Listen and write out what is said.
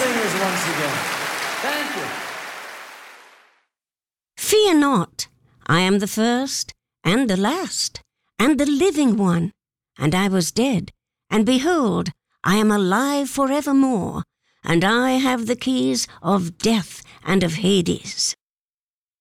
singers once again. Thank you. Fear not, I am the first and the last, and the living one. And I was dead, and behold, I am alive forevermore, and I have the keys of death and of Hades.